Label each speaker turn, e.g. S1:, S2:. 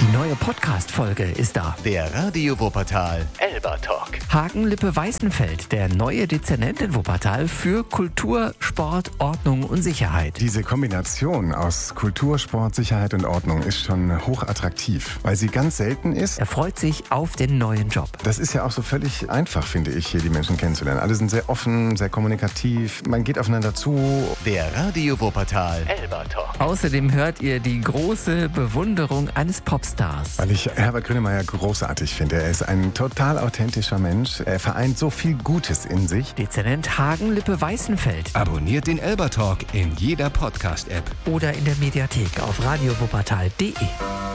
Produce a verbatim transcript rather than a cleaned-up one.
S1: Die neue Podcast-Folge ist da.
S2: Der Radio Wuppertal Elba Talk.
S1: Hagen Lippe-Weißenfeld, der neue Dezernent in Wuppertal für Kultur, Sport, Ordnung und Sicherheit.
S3: Diese Kombination aus Kultur, Sport, Sicherheit und Ordnung ist schon hochattraktiv, weil sie ganz selten ist.
S1: Er freut sich auf den neuen Job.
S3: Das ist ja auch so völlig einfach, finde ich, hier die Menschen kennenzulernen. Alle sind sehr offen, sehr kommunikativ, man geht aufeinander zu.
S2: Der Radio Wuppertal Elba Talk.
S1: Außerdem hört ihr die große Bewunderung eines Popstars.
S3: Weil ich Herbert Grönemeyer großartig finde. Er ist ein total authentischer Mensch. Er vereint so viel Gutes in sich.
S1: Dezernent Hagen Lippe-Weißenfeld.
S4: Abonniert den Elba Talk in jeder Podcast-App.
S1: Oder in der Mediathek auf radio wuppertal punkt de.